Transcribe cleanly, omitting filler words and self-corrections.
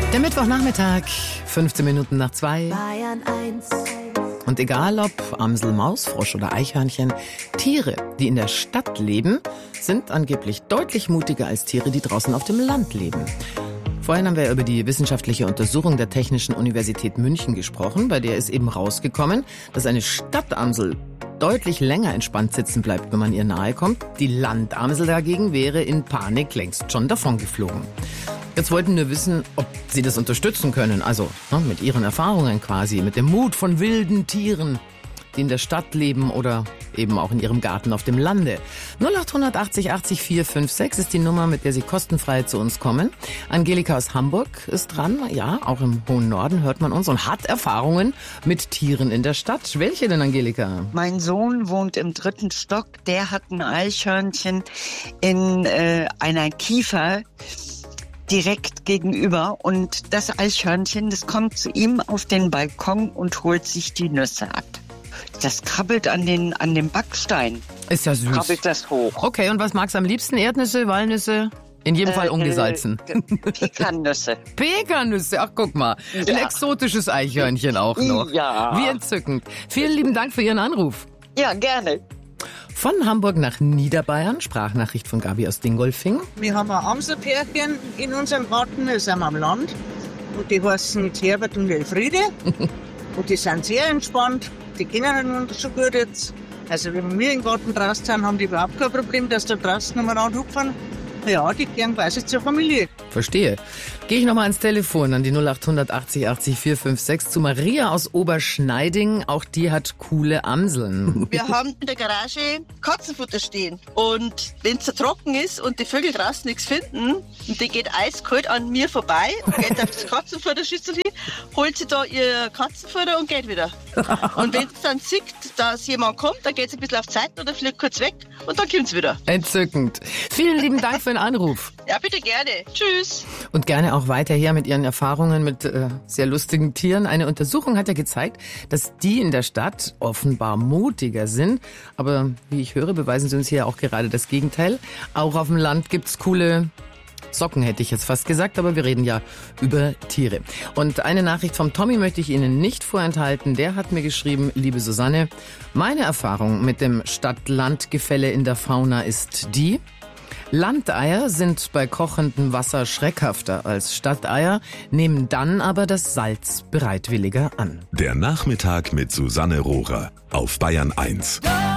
Der Mittwochnachmittag, 15 Minuten nach 2. Bayern 1. Und egal ob Amsel, Maus, Frosch oder Eichhörnchen, Tiere, die in der Stadt leben, sind angeblich deutlich mutiger als Tiere, die draußen auf dem Land leben. Vorhin haben wir über die wissenschaftliche Untersuchung der Technischen Universität München gesprochen, bei der ist eben rausgekommen, dass eine Stadtamsel deutlich länger entspannt sitzen bleibt, wenn man ihr nahe kommt. Die Landamsel dagegen wäre in Panik längst schon davongeflogen. Jetzt wollten wir wissen, ob Sie das unterstützen können, also mit Ihren Erfahrungen quasi, mit dem Mut von wilden Tieren, die in der Stadt leben oder eben auch in Ihrem Garten auf dem Lande. 0880 80 456 ist die Nummer, mit der Sie kostenfrei zu uns kommen. Angelika aus Hamburg ist dran, ja, auch im hohen Norden hört man uns und hat Erfahrungen mit Tieren in der Stadt. Welche denn, Angelika? Mein Sohn wohnt im 3. Stock, der hat ein Eichhörnchen in einer Kiefer direkt gegenüber und das Eichhörnchen, das kommt zu ihm auf den Balkon und holt sich die Nüsse ab. Das krabbelt an dem Backstein. Ist ja süß. Krabbelt das hoch. Okay, und was magst du am liebsten? Erdnüsse, Walnüsse? In jedem Fall ungesalzen. Pekannüsse. Pekannüsse, ach guck mal. Ja. Ein exotisches Eichhörnchen auch noch. Ja. Wie entzückend. Vielen lieben Dank für Ihren Anruf. Ja, gerne. Von Hamburg nach Niederbayern, Sprachnachricht von Gabi aus Dingolfing. Wir haben ein Amselpärchen in unserem Garten, wir sind am Land. Und die heißen Herbert und Elfriede. Und die sind sehr entspannt. Die kennen uns schon gut jetzt. Also wenn wir im Garten draußen sind, haben die überhaupt kein Problem, dass da draußen umeinander hochfahren. Ja, die gehen quasi zur Familie. Verstehe. Gehe ich nochmal ans Telefon an die 0880 80 456 zu Maria aus Oberschneiding. Auch die hat coole Amseln. Wir haben in der Garage Katzenfutter stehen. Und wenn es so trocken ist und die Vögel draußen nichts finden, und die geht eiskalt an mir vorbei, geht auf das Katzenfutterschüssel hin, holt sie da ihr Katzenfutter und geht wieder. Und wenn es dann sieht, dass jemand kommt, dann geht sie ein bisschen auf die Seite oder fliegt kurz weg und dann kommt sie wieder. Entzückend. Vielen lieben Dank für den Anruf. Ja, bitte gerne. Tschüss. Und gerne auch weiter her mit Ihren Erfahrungen mit sehr lustigen Tieren. Eine Untersuchung hat ja gezeigt, dass die in der Stadt offenbar mutiger sind. Aber wie ich höre, beweisen Sie uns hier auch gerade das Gegenteil. Auch auf dem Land gibt's coole Socken, hätte ich jetzt fast gesagt, aber wir reden ja über Tiere. Und eine Nachricht vom Tommy möchte ich Ihnen nicht vorenthalten. Der hat mir geschrieben, liebe Susanne, meine Erfahrung mit dem Stadt-Land-Gefälle in der Fauna ist die: Landeier sind bei kochendem Wasser schreckhafter als Stadteier, nehmen dann aber das Salz bereitwilliger an. Der Nachmittag mit Susanne Rohrer auf Bayern 1.